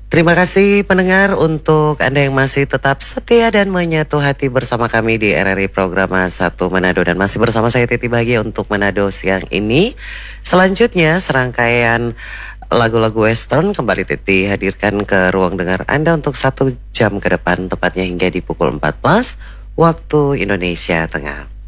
Terima kasih pendengar untuk Anda yang masih tetap setia dan menyatu hati bersama kami di RRI Programa 1 Manado. Dan masih bersama saya Titi Bahagia untuk Manado siang ini. Selanjutnya serangkaian lagu-lagu western kembali Titi hadirkan ke ruang dengar Anda untuk 1 jam ke depan, tepatnya hingga di pukul 14 waktu Indonesia Tengah.